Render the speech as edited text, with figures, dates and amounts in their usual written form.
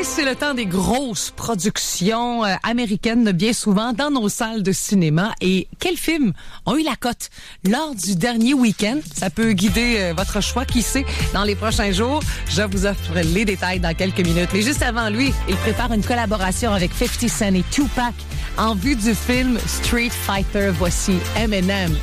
c'est le temps des grosses productions américaines, bien souvent dans nos salles de cinéma. Et quels films ont eu la cote lors du dernier week-end? Ça peut guider votre choix, qui sait, dans les prochains jours. Je vous offre les détails dans quelques minutes. Mais juste avant lui, il prépare une collaboration avec 50 Cent et Tupac en vue du film Street Fighter. Voici Eminem.